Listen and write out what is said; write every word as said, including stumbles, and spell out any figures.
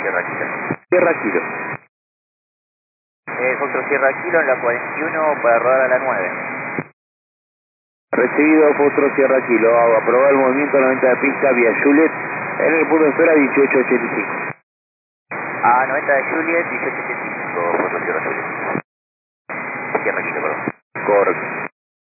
Sierra Kilo. Sierra Kilo. Eh, Foxtrot Sierra Kilo en la cuarenta y uno para rodar a la nueve. Recibido Foxtrot Sierra Kilo. Aprobado el movimiento noventa de pista vía Juliet en el punto de espera dieciocho ochenta y cinco. A noventa de Juliet, dieciocho ochenta y cinco, Foxtrot Sierra Juliet. Sierra Kilo, perdón. Correcto.